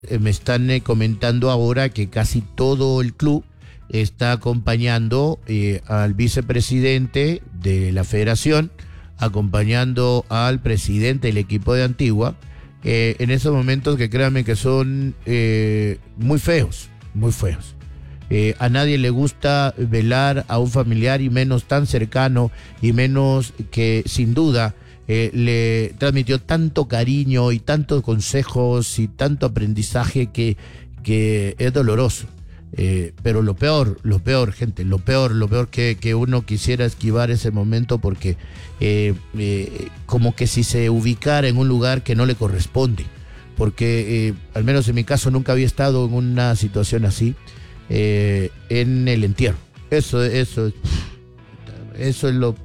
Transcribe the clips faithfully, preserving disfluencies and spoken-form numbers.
Eh, me están eh, comentando ahora que casi todo el club está acompañando eh, al vicepresidente de la federación, acompañando al presidente del equipo de Antigua, eh, en esos momentos que créanme que son eh, muy feos, muy feos. Eh, a nadie le gusta velar a un familiar y menos tan cercano y menos que sin duda eh, le transmitió tanto cariño y tantos consejos y tanto aprendizaje que, que es doloroso. Eh, pero lo peor, lo peor, gente, lo peor, lo peor que, que uno quisiera esquivar ese momento porque eh, eh, como que si se ubicara en un lugar que no le corresponde, porque eh, al menos en mi caso nunca había estado en una situación así, eh, en el entierro. Eso, eso, eso es lo...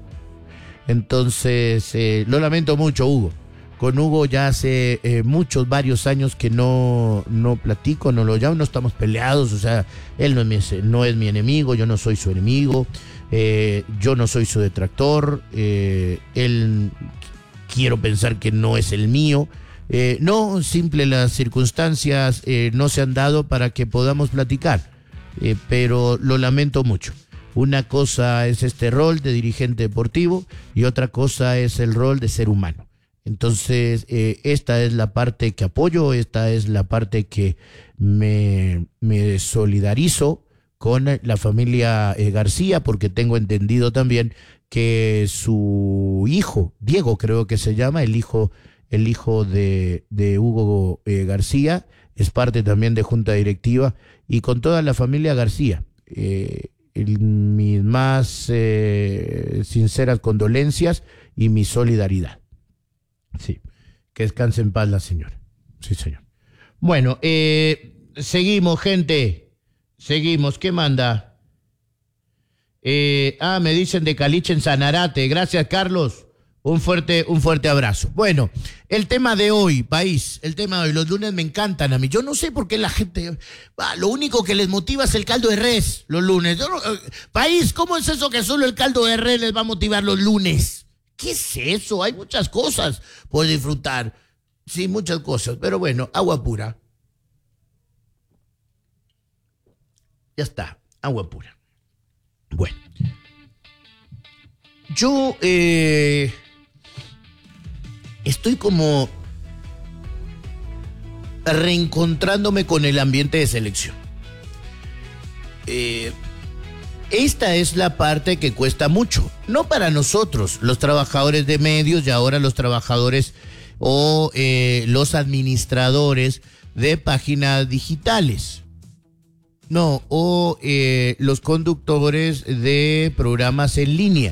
Entonces, eh, lo lamento mucho, Hugo. Con Hugo ya hace eh, muchos, varios años que no, no platico, no lo llamo, no estamos peleados, o sea, él no es mi, no es mi enemigo, yo no soy su enemigo, eh, yo no soy su detractor, eh, él quiero pensar que no es el mío, eh, no, simple las circunstancias eh, no se han dado para que podamos platicar, eh, pero lo lamento mucho. Una cosa es este rol de dirigente deportivo y otra cosa es el rol de ser humano. Entonces, eh, esta es la parte que apoyo, esta es la parte que me, me solidarizo con la familia eh, García, porque tengo entendido también que su hijo, Diego creo que se llama, el hijo, el hijo de, de Hugo eh, García, es parte también de junta directiva, y con toda la familia García. Eh, el, mis más eh, sinceras condolencias y mi solidaridad. Sí, que descanse en paz la señora. Sí, señor. Bueno, eh, seguimos, gente. Seguimos. ¿Qué manda? Eh, ah, me dicen de Caliche en Sanarate. Gracias, Carlos. Un fuerte, un fuerte abrazo. Bueno, el tema de hoy, país, el tema de hoy, los lunes me encantan a mí. Yo no sé por qué la gente, ah, lo único que les motiva es el caldo de res los lunes. Yo no, eh, país, ¿cómo es eso que solo el caldo de res les va a motivar los lunes? ¿Qué es eso? Hay muchas cosas por disfrutar. Sí, muchas cosas. Pero bueno, agua pura. Ya está, agua pura. Bueno. Yo eh, estoy como reencontrándome con el ambiente de selección. Eh... Esta es la parte que cuesta mucho, no para nosotros, los trabajadores de medios y ahora los trabajadores o eh, los administradores de páginas digitales, no, o eh, los conductores de programas en línea.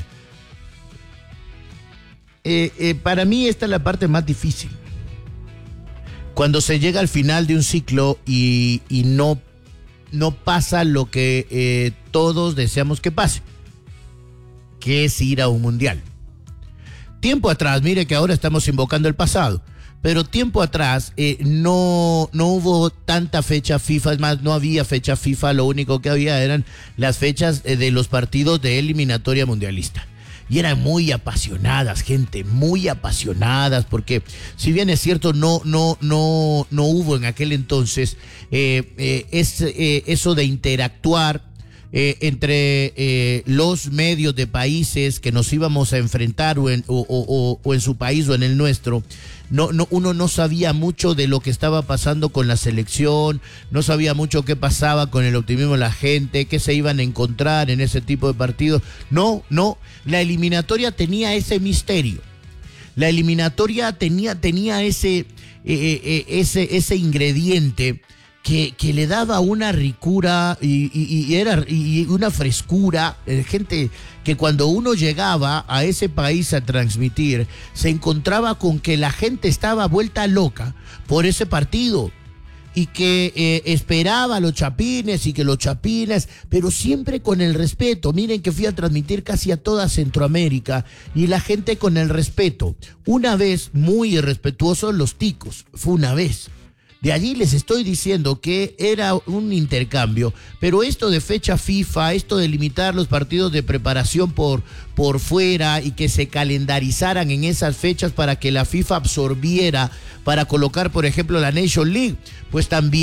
Eh, eh, para mí esta es la parte más difícil. Cuando se llega al final de un ciclo y, y no no pasa lo que eh, todos deseamos que pase, que es ir a un mundial. Tiempo atrás, mire que ahora estamos invocando el pasado, pero tiempo atrás eh, no, no hubo tanta fecha FIFA, es más, no había fecha FIFA, lo único que había eran las fechas eh, de los partidos de eliminatoria mundialista. Y eran muy apasionadas, gente, muy apasionadas, porque si bien es cierto, no, no, no, no hubo en aquel entonces eh, eh, es, eh, eso de interactuar eh, entre eh, los medios de países que nos íbamos a enfrentar o en, o, o, o en su país o en el nuestro. No, no, uno no sabía mucho de lo que estaba pasando con la selección, no sabía mucho qué pasaba con el optimismo de la gente, qué se iban a encontrar en ese tipo de partidos. No, no, la eliminatoria tenía ese misterio. La eliminatoria tenía, tenía ese, eh, eh, ese, ese ingrediente que, que le daba una ricura y, y, y, era, y una frescura. Eh, gente que cuando uno llegaba a ese país a transmitir, se encontraba con que la gente estaba vuelta loca por ese partido y que eh, esperaba a los chapines y que los chapines, pero siempre con el respeto. Miren que fui a transmitir casi a toda Centroamérica y la gente con el respeto. Una vez muy irrespetuosos los ticos, fue una vez. De allí les estoy diciendo que era un intercambio, pero esto de fecha FIFA, esto de limitar los partidos de preparación por, por fuera y que se calendarizaran en esas fechas para que la FIFA absorbiera para colocar, por ejemplo, la Nation League, pues también